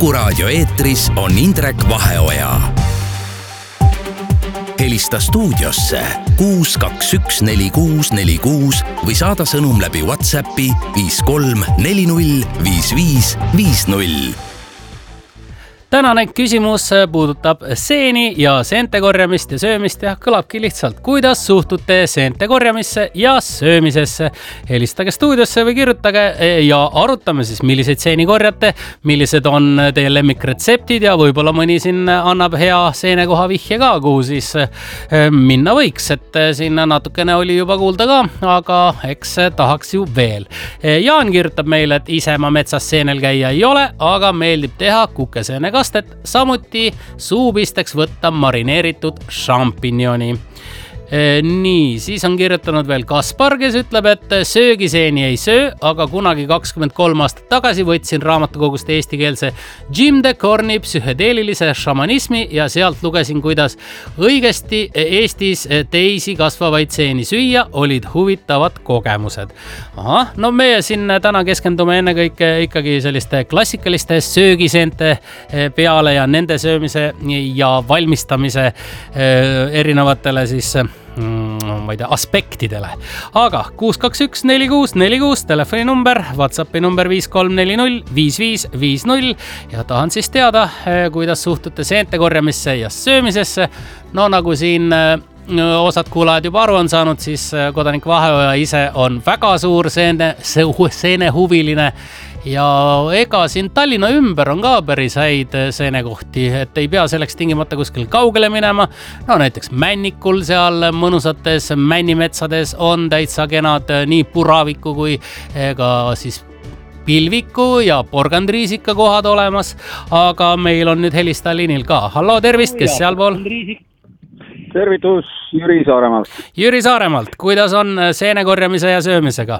Kuku Raadio eetris on Indrek Vaheoja. Helista stuudiosse 6214646 või saada sõnum läbi WhatsAppi 53405550. Tänane küsimus puudutab seeni ja seente korjamist ja söömist ja kõlabki lihtsalt. Kuidas suhtute seente korjamisse ja söömisesse? Helistage stuudiosse või kirjutage ja arutame siis, milliseid seeni korjate, millised on teie lemmikretseptid ja võib-olla mõni siin annab hea seenekoha vihje ka, kuhu siis minna võiks. Et siin natukene oli juba kuulda ka, aga eks tahaks ju veel. Jaan kirjutab meile, et ise ma metsas seenel käia ei ole, aga meeldib teha kukeseene kastet, samuti suupisteks võtta marineeritud šampinjoni. Nii, siis on kirjutanud veel Kaspar, kes ütleb, et söögiseeni ei söö, aga kunagi 23 aastat tagasi võtsin raamatukogust eestikeelse Jim de Corni psühhedeelilise šamanismi ja sealt lugesin, kuidas õigesti Eestis teisi kasvavaid seeni süüa, olid huvitavad kogemused. No meie siin täna keskendume ennekõike ikkagi selliste klassikaliste söögiseente peale ja nende söömise ja valmistamise erinevatele siis ma ei tea, aspektidele. Aga 6214646 telefoninumber, WhatsAppi number 53405550 ja tahan siis teada, kuidas suhtute seente korjamisse ja söömisesse. No nagu siin osad kuulajad juba aru on saanud, siis kodanik Vaheoja ise on väga suur seenehuviline ja ega siin Tallinna ümber on ka päris häid seenekohti, et ei pea selleks tingimata kuskil kaugele minema. No näiteks Männikul seal mõnusates männimetsades on täitsa kenad nii puraviku kui ka siis pilviku ja porgandriisika kohad olemas, aga meil on nüüd helistaja liinil ka. Hallo, tervist, kes sealpool? Tervitus, Jüri Saaremaalt. Jüri Saaremaalt, kuidas on seene korjamise ja söömisega?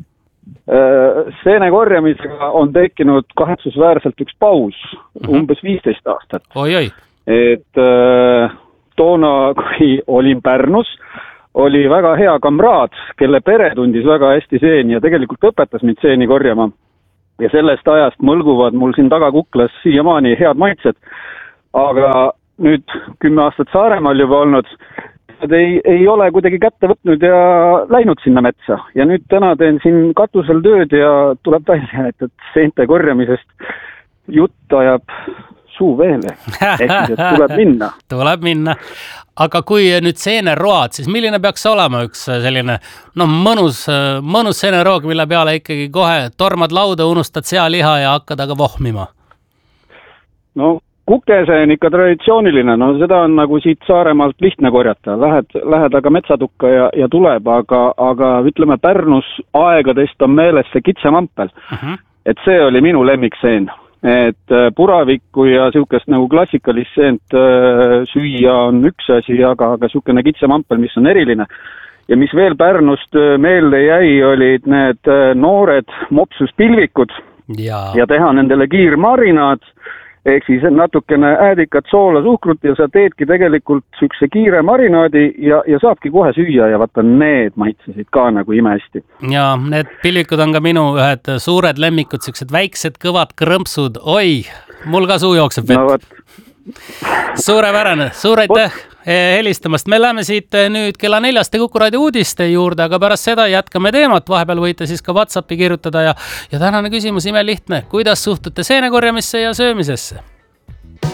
Seene korjamisega on tekkinud kahetsusväärselt üks paus, umbes 15 aastat. Oi. Et toona, kui olin Pärnus, oli väga hea kamraad, kelle pere tundis väga hästi seeni ja tegelikult õpetas mind seeni korjama. Ja sellest ajast mõlguvad mul siin tagakuklas siiamaani head maitsed. Aga nüüd 10 aastat Saaremaal juba olnud, nad ei ole kuidagi kätte võtnud ja läinud sinna metsa. Ja nüüd täna teen siin katusel tööd ja tuleb välja, et seente korjamisest jutt ajab suu veele. Ehk tuleb minna. Tuleb minna. Aga kui nüüd seeneroad, siis milline peaks olema üks selline mõnus seeneroog, mille peale ikkagi kohe tormad lauda, unustad sealiha ja hakkad aga vohmima? No kukeseen ikka traditsiooniline, no seda on nagu siit Saaremaalt lihtne korjata. Lähed aga metsatukka ja tuleb, aga ütleme Pärnus aegadest on meeles see kitsemampel. Et see oli minu lemmikseen. Et puravikku ja siukest nagu klassikalist seent süüa on üks asi, aga siukene kitsemampel, mis on eriline. Ja mis veel Pärnust meelde jäi, olid need noored mopsuspilvikud ja teha nendele kiirmarinaad. Ehk siis natukene äädikat soola suhkrut ja sa teedki tegelikult sükse kiire marinaadi ja saabki kohe süüa ja vaata need maitsesid ka nagu imehästi. Ja need pilvikud on ka minu ühed suured lemmikud, süksed väiksed kõvad krõmpsud. Oi, mul ka suu jookseb vett. No, suurepärane, suur aitäh helistamast. Me läheme siit nüüd kella 4 Kuku Raadio uudiste juurde, aga pärast seda jätkame teemat. Vahepeal võite siis ka WhatsAppi kirjutada ja tänane küsimus ime lihtne. Kuidas suhtute seene korjamisse ja söömisesse?